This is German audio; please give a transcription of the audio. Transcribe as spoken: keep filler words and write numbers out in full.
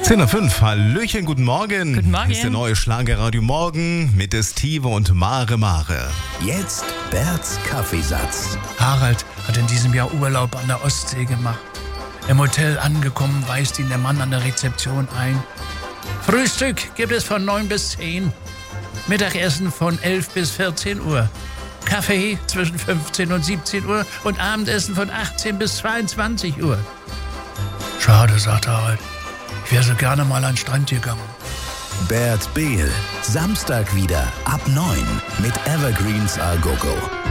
zehn Uhr fünf, Hallöchen, guten Morgen. Guten Morgen. Ist der neue Schlagerradio Morgen mit der Steve und Mare Mare. Jetzt Berts Kaffeesatz. Harald hat in diesem Jahr Urlaub an der Ostsee gemacht. Im Hotel angekommen, weist ihn der Mann an der Rezeption ein. Frühstück gibt es von neun bis zehn. Mittagessen von elf bis vierzehn Uhr. Kaffee zwischen fünfzehn und siebzehn Uhr und Abendessen von achtzehn bis zweiundzwanzig Uhr. Schade, sagt Harald. Ich wäre so gerne mal an den Strand gegangen. Bert Behl, Samstag wieder ab neun mit Evergreens A Go Go.